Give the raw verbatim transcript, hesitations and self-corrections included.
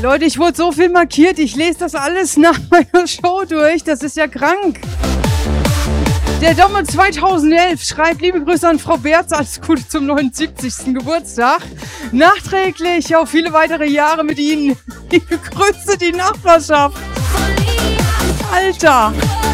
Leute, ich wurde so viel markiert, ich lese das alles nach meiner Show durch, das ist ja krank. Der Domme zweitausendelf schreibt, liebe Grüße an Frau Berz, alles Gute zum neunundsiebzigsten Geburtstag. Nachträglich auf viele weitere Jahre mit Ihnen. Liebe Grüße, die Nachbarschaft. Alter.